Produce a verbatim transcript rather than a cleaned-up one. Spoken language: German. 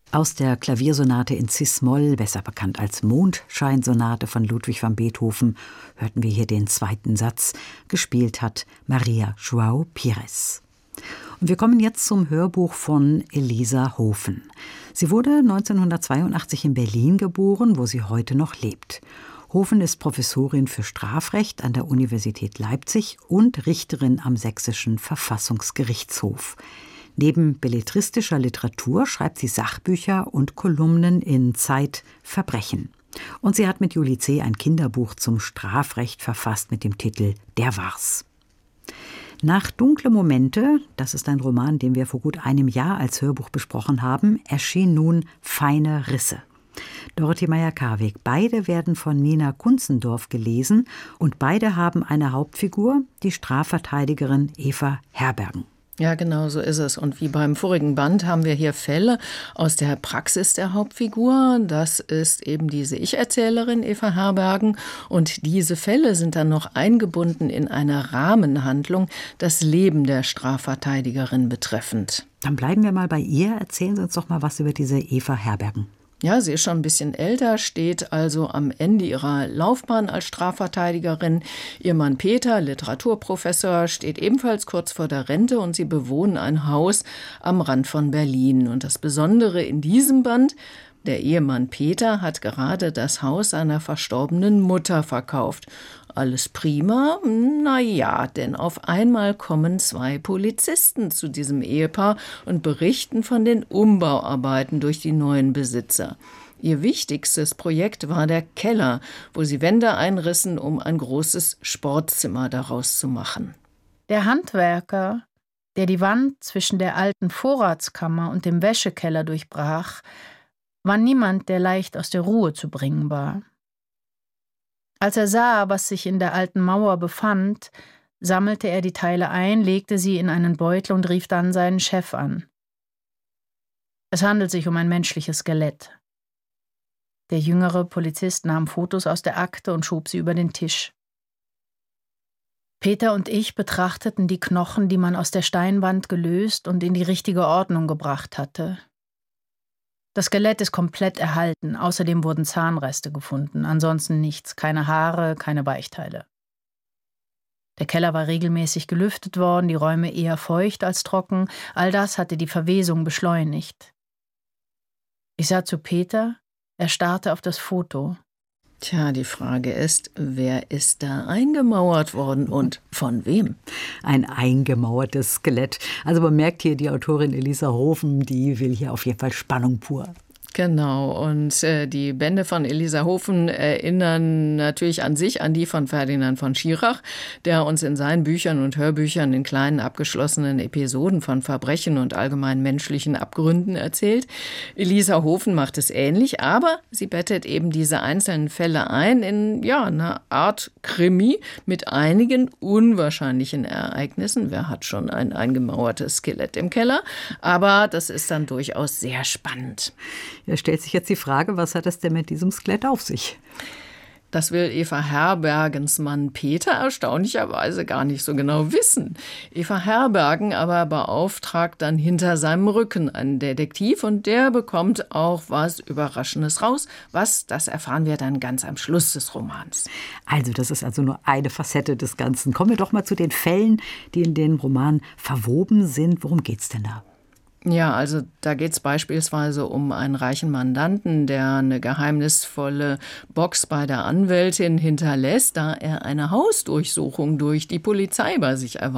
Aus der Klaviersonate in Cis-Moll, besser bekannt als Mondscheinsonate von Ludwig van Beethoven, hörten wir hier den zweiten Satz. Gespielt hat Maria João Pires. Und wir kommen jetzt zum Hörbuch von Elisa Hofen. Sie wurde neunzehnhundertzweiundachtzig in Berlin geboren, wo sie heute noch lebt. Hofen ist Professorin für Strafrecht an der Universität Leipzig und Richterin am Sächsischen Verfassungsgerichtshof. Neben belletristischer Literatur schreibt sie Sachbücher und Kolumnen in Zeit, Verbrechen. Und sie hat mit Julie C. ein Kinderbuch zum Strafrecht verfasst mit dem Titel »Der war's«. Nach Dunkle Momente, das ist ein Roman, den wir vor gut einem Jahr als Hörbuch besprochen haben, erschien nun Feine Risse. Dorothee Meyer-Karweg. Beide werden von Nina Kunzendorf gelesen und beide haben eine Hauptfigur, die Strafverteidigerin Eva Herbergen. Ja, genau so ist es. Und wie beim vorigen Band haben wir hier Fälle aus der Praxis der Hauptfigur. Das ist eben diese Ich-Erzählerin Eva Herbergen. Und diese Fälle sind dann noch eingebunden in eine Rahmenhandlung, das Leben der Strafverteidigerin betreffend. Dann bleiben wir mal bei ihr. Erzählen Sie uns doch mal was über diese Eva Herbergen. Ja, sie ist schon ein bisschen älter, steht also am Ende ihrer Laufbahn als Strafverteidigerin. Ihr Mann Peter, Literaturprofessor, steht ebenfalls kurz vor der Rente und sie bewohnen ein Haus am Rand von Berlin. Und das Besondere in diesem Band: Der Ehemann Peter hat gerade das Haus seiner verstorbenen Mutter verkauft. Alles prima? Na ja, denn auf einmal kommen zwei Polizisten zu diesem Ehepaar und berichten von den Umbauarbeiten durch die neuen Besitzer. Ihr wichtigstes Projekt war der Keller, wo sie Wände einrissen, um ein großes Sportzimmer daraus zu machen. Der Handwerker, der die Wand zwischen der alten Vorratskammer und dem Wäschekeller durchbrach, war niemand, der leicht aus der Ruhe zu bringen war. Als er sah, was sich in der alten Mauer befand, sammelte er die Teile ein, legte sie in einen Beutel und rief dann seinen Chef an. Es handelt sich um ein menschliches Skelett. Der jüngere Polizist nahm Fotos aus der Akte und schob sie über den Tisch. Peter und ich betrachteten die Knochen, die man aus der Steinwand gelöst und in die richtige Ordnung gebracht hatte. Das Skelett ist komplett erhalten, außerdem wurden Zahnreste gefunden, ansonsten nichts, keine Haare, keine Weichteile. Der Keller war regelmäßig gelüftet worden, die Räume eher feucht als trocken, all das hatte die Verwesung beschleunigt. Ich sah zu Peter, er starrte auf das Foto. Tja, die Frage ist, wer ist da eingemauert worden und von wem? Ein eingemauertes Skelett. Also man merkt hier, die Autorin Elisa Hofen, die will hier auf jeden Fall Spannung pur. Genau, und äh, die Bände von Elisa Hofen erinnern natürlich an sich an die von Ferdinand von Schirach, der uns in seinen Büchern und Hörbüchern in kleinen abgeschlossenen Episoden von Verbrechen und allgemein menschlichen Abgründen erzählt. Elisa Hofen macht es ähnlich, aber sie bettet eben diese einzelnen Fälle ein in ja, eine Art Krimi mit einigen unwahrscheinlichen Ereignissen. Wer hat schon ein eingemauertes Skelett im Keller? Aber das ist dann durchaus sehr spannend. Da stellt sich jetzt die Frage, was hat es denn mit diesem Skelett auf sich? Das will Eva Herbergens Mann Peter erstaunlicherweise gar nicht so genau wissen. Eva Herbergen aber beauftragt dann hinter seinem Rücken einen Detektiv und der bekommt auch was Überraschendes raus. Was, das erfahren wir dann ganz am Schluss des Romans. Also das ist also nur eine Facette des Ganzen. Kommen wir doch mal zu den Fällen, die in den Roman verwoben sind. Worum geht's denn da? Ja, also da geht es beispielsweise um einen reichen Mandanten, der eine geheimnisvolle Box bei der Anwältin hinterlässt, da er eine Hausdurchsuchung durch die Polizei bei sich erwartet.